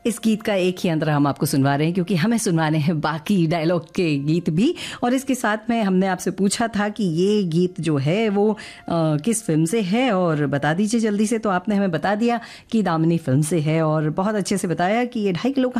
इस गीत का एक ही अंतर हम आपको सुनवा रहे हैं क्योंकि हमें सुनवाने हैं बाकी डायलॉग के गीत भी। और इसके साथ में हमने आपसे पूछा था कि ये गीत जो है वो किस फिल्म से है और बता दीजिए जल्दी से। तो आपने हमें बता दिया कि दामिनी फिल्म से है और बहुत अच्छे से बताया कि ये 2.5 किलो